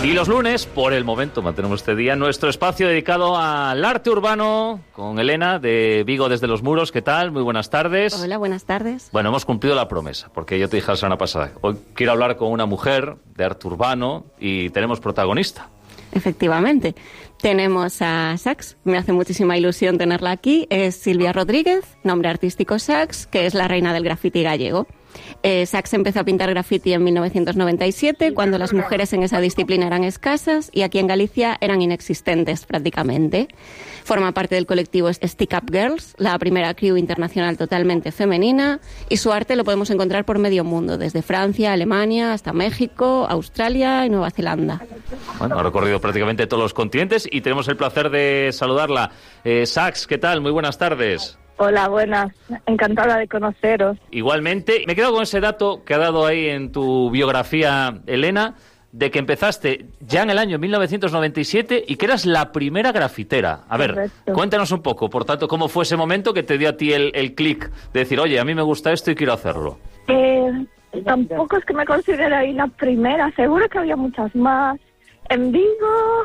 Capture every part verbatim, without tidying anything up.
Y los lunes, por el momento, mantenemos este día, nuestro espacio dedicado al arte urbano con Elena de Vigo desde los Muros. ¿Qué tal? Muy buenas tardes. Hola, buenas tardes. Bueno, hemos cumplido la promesa, porque yo te dije la semana pasada, hoy quiero hablar con una mujer de arte urbano y tenemos protagonista. Efectivamente. Tenemos a Sax, me hace muchísima ilusión tenerla aquí. Es Silvia Rodríguez, nombre artístico Sax, que es la reina del graffiti gallego. Eh, Sax empezó a pintar graffiti en mil novecientos noventa y siete, cuando las mujeres en esa disciplina eran escasas y aquí en Galicia eran inexistentes prácticamente. Forma parte del colectivo Stick Up Girls, la primera crew internacional totalmente femenina, y su arte lo podemos encontrar por medio mundo, desde Francia, Alemania, hasta México, Australia y Nueva Zelanda. Bueno, ha recorrido prácticamente todos los continentes y tenemos el placer de saludarla. Eh, Sax, ¿qué tal? Muy buenas tardes. Hola, buenas. Encantada de conoceros. Igualmente. Me he quedado con ese dato que ha dado ahí en tu biografía, Elena, de que empezaste ya en el año mil novecientos noventa y siete y que eras la primera grafitera. A ver, Correcto. Cuéntanos un poco, por tanto, cómo fue ese momento que te dio a ti el, el clic de decir, oye, a mí me gusta esto y quiero hacerlo. Eh, tampoco es que me considere ahí la primera. Seguro que había muchas más. En Vigo,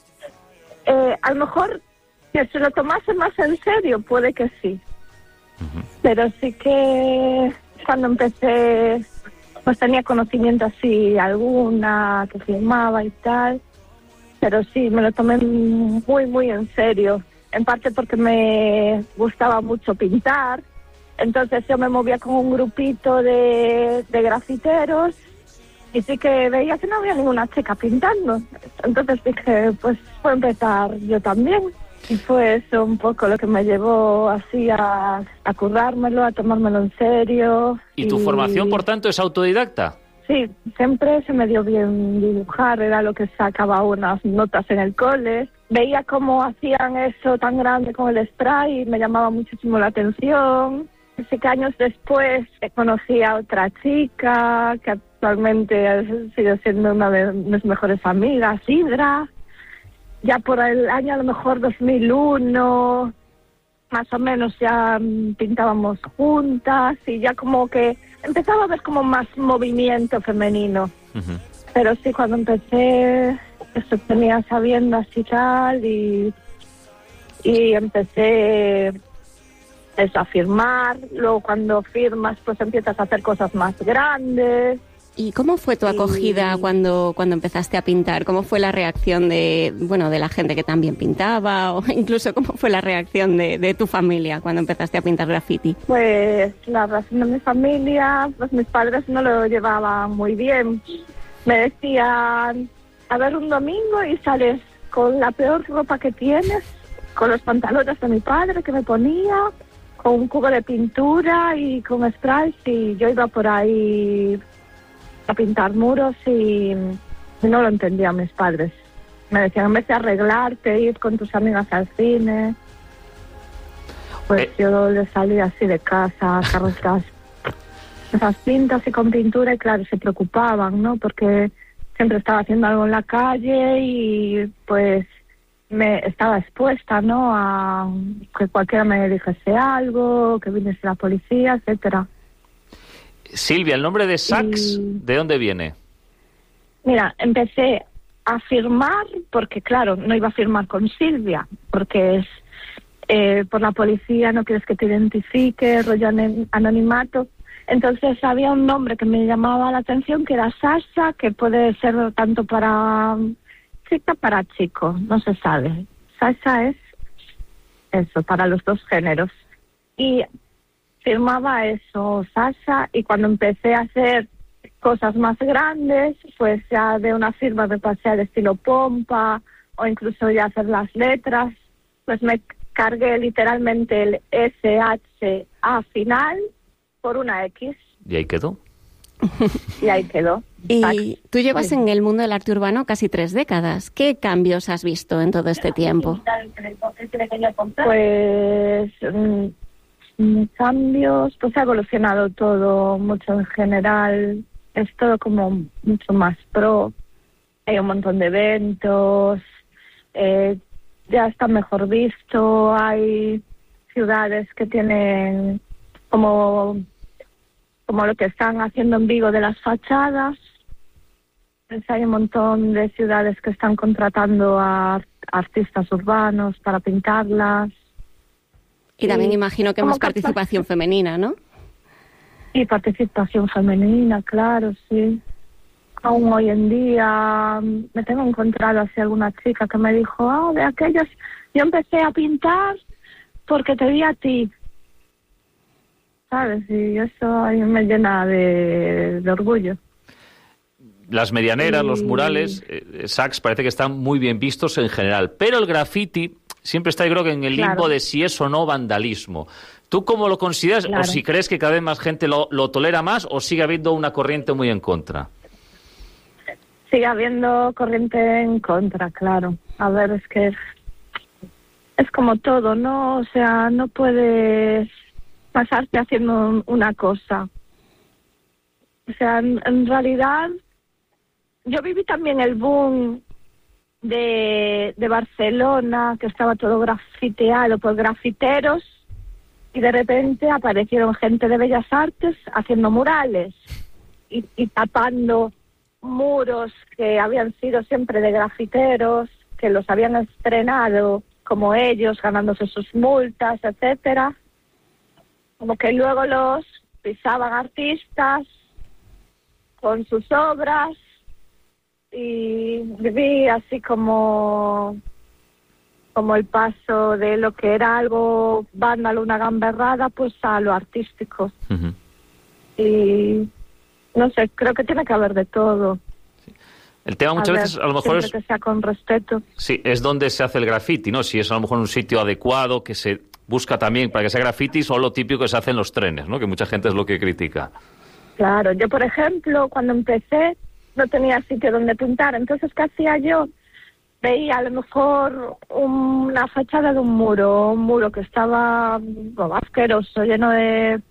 eh, a lo mejor que se lo tomase más en serio, puede que sí. Uh-huh. Pero sí que cuando empecé, pues tenía conocimiento así, alguna que filmaba y tal. Pero sí, me lo tomé muy, muy en serio. En parte porque me gustaba mucho pintar. Entonces yo me movía con un grupito de, de grafiteros y sí que veía que no había ninguna chica pintando. Entonces dije, pues voy a empezar yo también. Y fue eso un poco lo que me llevó así a, a currármelo, a tomármelo en serio. ¿Y tu y... formación, por tanto, es autodidacta? Sí, siempre se me dio bien dibujar, era lo que sacaba unas notas en el cole. Veía cómo hacían eso tan grande con el spray y me llamaba muchísimo la atención. Así que años después conocí a otra chica que actualmente sigue siendo una de mis mejores amigas, Sidra. Ya por el año a lo mejor dos mil uno, más o menos ya pintábamos juntas y ya como que empezaba a ver como más movimiento femenino. Uh-huh. Pero sí, cuando empecé, eso tenía sabiendo así tal y, y empecé eso, a firmar. Luego cuando firmas pues empiezas a hacer cosas más grandes. ¿Y cómo fue tu acogida y... cuando, cuando empezaste a pintar? ¿Cómo fue la reacción de, bueno, de la gente que también pintaba? O incluso cómo fue la reacción de, de tu familia cuando empezaste a pintar graffiti? Pues la reacción de mi familia, pues mis padres no lo llevaban muy bien. Me decían, a ver, un domingo y sales con la peor ropa que tienes, con los pantalones de mi padre que me ponía, con un cubo de pintura y con sprays, y yo iba por ahí a pintar muros y no lo entendían mis padres. Me decían, en vez de arreglarte, ir con tus amigas al cine, pues eh. yo les salía así de casa, carrozas, esas pintas y con pintura, y claro, se preocupaban, ¿no? Porque siempre estaba haciendo algo en la calle y pues me estaba expuesta, ¿no? A que cualquiera me dijese algo, que viniese la policía, etcétera. Silvia, ¿el nombre de Sax, y... de dónde viene? Mira, empecé a firmar porque, claro, no iba a firmar con Silvia, porque es eh, por la policía, no quieres que te identifique, rollo anonimato. Entonces había un nombre que me llamaba la atención, que era Sasha, que puede ser tanto para chica para chico, no se sabe. Sasha es eso, para los dos géneros. Y firmaba eso, Sasha, y cuando empecé a hacer cosas más grandes, pues ya de una firma me pasé al estilo pompa, o incluso ya hacer las letras, pues me cargué literalmente el S H A final por una X. ¿Y ahí quedó? Y ahí quedó. Y tú llevas en el mundo del arte urbano casi tres décadas. ¿Qué cambios has visto en todo este tiempo? Pues... Mmm, cambios, pues ha evolucionado todo mucho en general, es todo como mucho más pro, hay un montón de eventos, eh, ya está mejor visto, hay ciudades que tienen como, como lo que están haciendo en Vigo de las fachadas, Pues hay un montón de ciudades que están contratando a artistas urbanos para pintarlas. Y también imagino que ¿Cómo más participación femenina, ¿no? Y participación femenina, claro, sí. Aún hoy en día me tengo encontrado así alguna chica que me dijo, ah, de aquellos, yo empecé a pintar porque te vi a ti. ¿Sabes? Y eso a mí me llena de, de orgullo. Las medianeras, y... los murales, eh, Sachs parece que están muy bien vistos en general, pero el graffiti siempre está, yo creo que en el limbo claro. de si es o no vandalismo. ¿Tú cómo lo consideras? Claro. ¿O si crees que cada vez más gente lo, lo tolera más o sigue habiendo una corriente muy en contra? Sigue habiendo corriente en contra, claro. A ver, es que es, es como todo, ¿no? O sea, no puedes pasarte haciendo una cosa. O sea, en, en realidad, yo viví también el boom de, de Barcelona, que estaba todo grafiteado por grafiteros, y de repente aparecieron gente de Bellas Artes haciendo murales y, y tapando muros que habían sido siempre de grafiteros, que los habían estrenado como ellos, ganándose sus multas, etcétera. Como que luego los pisaban artistas con sus obras, y viví así como como el paso de lo que era algo vándalo, una gamberrada, pues a lo artístico. Uh-huh. Y no sé, creo que tiene que haber de todo. Sí. El tema muchas a ver, veces a lo mejor es que sea con respeto. Sí, es donde se hace el graffiti, ¿no? Si es a lo mejor un sitio adecuado que se busca también para que sea graffiti, o lo típico que se hace en los trenes, ¿no? Que mucha gente es lo que critica. Claro, yo por ejemplo, cuando empecé no tenía sitio donde pintar, entonces ¿qué hacía yo? Veía a lo mejor una fachada de un muro, un muro que estaba oh, asqueroso, lleno de,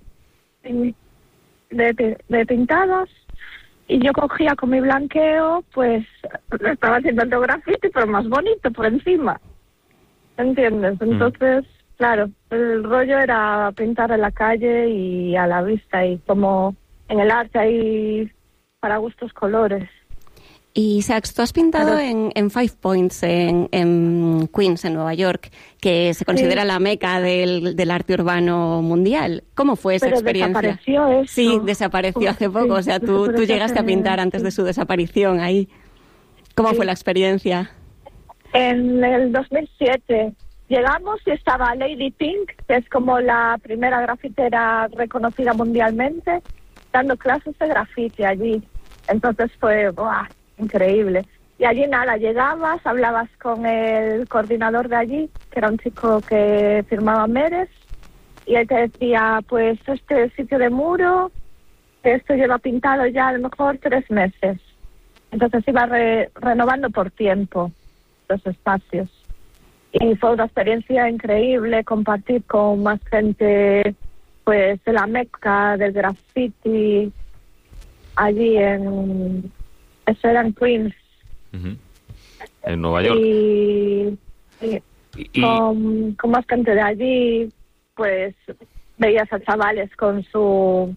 de, de pintadas, y yo cogía con mi blanqueo, pues estaba haciendo el graffiti, pero más bonito por encima, ¿entiendes? Entonces, mm. claro, el rollo era pintar en la calle y a la vista, y como en el arte hay para gustos colores. Y Sachs, tú has pintado claro. en, en Five Points, en, en Queens, en Nueva York, que se considera sí. la meca del, del arte urbano mundial. ¿Cómo fue esa Pero experiencia? Desapareció eso. Sí, desapareció hace poco. Sí, o sea, tú, tú llegaste a pintar antes sí. de su desaparición ahí. ¿Cómo sí. fue la experiencia? En el dos mil siete llegamos y estaba Lady Pink, que es como la primera grafitera reconocida mundialmente, dando clases de grafiti allí. Entonces fue ¡buah! Increíble. Y allí nada, llegabas, hablabas con el coordinador de allí, que era un chico que firmaba Mérez, y él te decía, pues este sitio de muro, esto lleva pintado ya a lo mejor tres meses. Entonces iba re, renovando por tiempo los espacios. Y fue una experiencia increíble compartir con más gente, pues de la meca del graffiti, allí en... Eso era en Queens. Uh-huh. En Nueva York. Y, y, y... Con, con más gente de allí, pues veías a chavales con su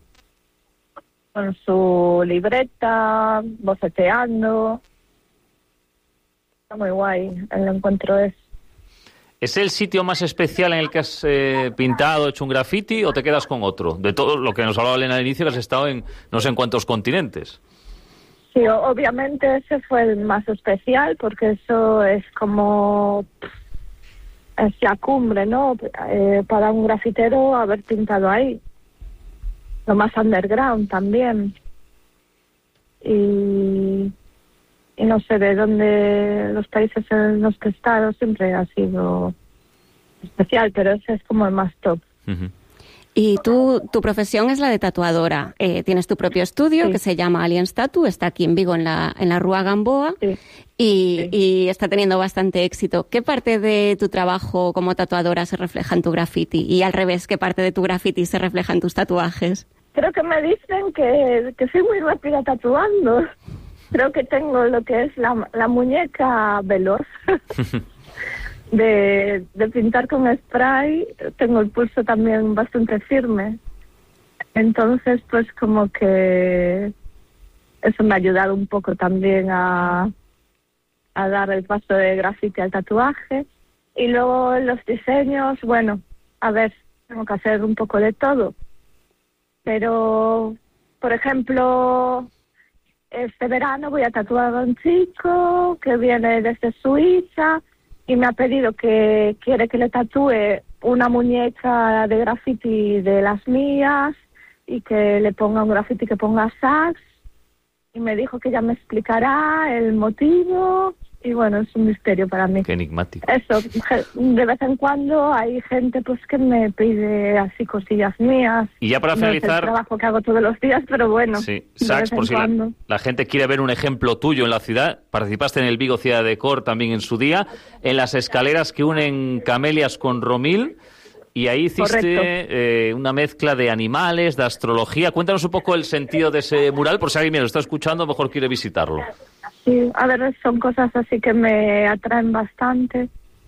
con su libreta, boceteando. Está muy guay el encuentro es. ¿Es el sitio más especial en el que has eh, pintado, hecho un graffiti, o te quedas con otro? De todo lo que nos hablaba Elena al inicio, que has estado en no sé en cuántos continentes. Sí, obviamente ese fue el más especial, porque eso es como es la cumbre, ¿no? Eh, para un grafitero haber pintado ahí. Lo más underground también. Y, y no sé, de dónde los países en los que he estado siempre ha sido especial, pero ese es como el más top. Uh-huh. Y tú, tu profesión es la de tatuadora. Eh, tienes tu propio estudio sí. que se llama Aliens Tattoo, está aquí en Vigo, en la, en la Rúa Gamboa, sí. Y, sí. y está teniendo bastante éxito. ¿Qué parte de tu trabajo como tatuadora se refleja en tu graffiti? Y al revés, ¿qué parte de tu graffiti se refleja en tus tatuajes? Creo que me dicen que, que soy muy rápida tatuando. Creo que tengo lo que es la, la muñeca veloz. De, de pintar con spray, tengo el pulso también bastante firme. Entonces, pues como que eso me ha ayudado un poco también a, a dar el paso de grafiti al tatuaje. Y luego los diseños, bueno, a ver, tengo que hacer un poco de todo. Pero, por ejemplo, este verano voy a tatuar a un chico que viene desde Suiza y me ha pedido que quiere que le tatúe una muñeca de graffiti de las mías y que le ponga un graffiti que ponga sax, y me dijo que ya me explicará el motivo, y bueno, es un misterio para mí. Qué enigmático. Eso, de vez en cuando hay gente pues que me pide así cosillas mías. Y ya para finalizar... No es el trabajo que hago todos los días, pero bueno. Sí, Sax, por si la, la gente quiere ver un ejemplo tuyo en la ciudad, participaste en el Vigo Ciudad Decor también en su día, en las escaleras que unen Camelias con Romil, y ahí hiciste eh, una mezcla de animales, de astrología. Cuéntanos un poco el sentido de ese mural, por si alguien me lo está escuchando, mejor quiere visitarlo. Sí, a ver, son cosas así que me atraen bastante.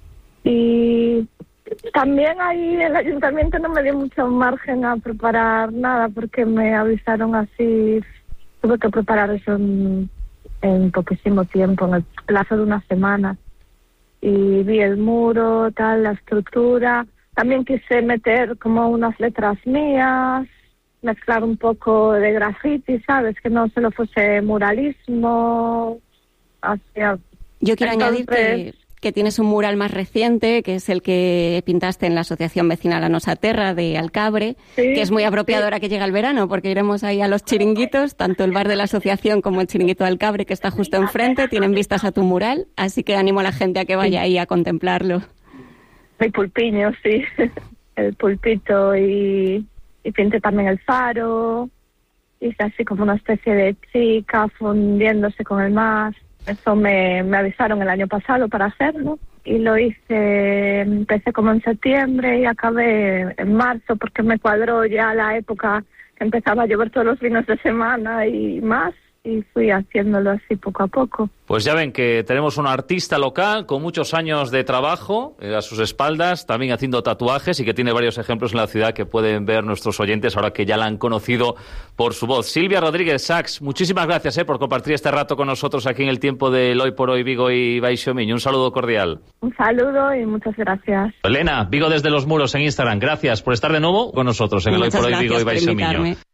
Y también ahí el ayuntamiento no me dio mucho margen a preparar nada, porque me avisaron así, tuve que preparar eso en, en poquísimo tiempo, en el plazo de una semana. Y vi el muro, tal, la estructura. También quise meter como unas letras mías, mezclar un poco de graffiti, ¿sabes? Que no solo fuese muralismo. Hacia... Yo quiero Entonces... añadir que, que tienes un mural más reciente, que es el que pintaste en la Asociación Vecinal Anosaterra de Alcabre, sí, que es muy apropiado sí. ahora que llega el verano, porque iremos ahí a los chiringuitos, tanto el bar de la asociación como el chiringuito de Alcabre, que está justo enfrente, tienen vistas a tu mural, así que animo a la gente a que vaya sí. ahí a contemplarlo. El pulpiño, sí, el pulpito, y, y pinté también el faro, hice así como una especie de chica fundiéndose con el mar. Eso me, me avisaron el año pasado para hacerlo, y lo hice, empecé como en septiembre y acabé en marzo, porque me cuadró ya la época que empezaba a llover todos los fines de semana y más, y fui haciéndolo así poco a poco. Pues ya ven que tenemos una artista local con muchos años de trabajo eh, a sus espaldas, también haciendo tatuajes, y que tiene varios ejemplos en la ciudad que pueden ver nuestros oyentes ahora que ya la han conocido por su voz. Silvia Rodríguez Sax, muchísimas gracias eh, por compartir este rato con nosotros aquí en el tiempo del Hoy por Hoy Vigo y Baixo Miño. Un saludo cordial. Un saludo y muchas gracias. Elena, Vigo desde los muros en Instagram, gracias por estar de nuevo con nosotros en el Hoy por Hoy Vigo y Baixo Miño.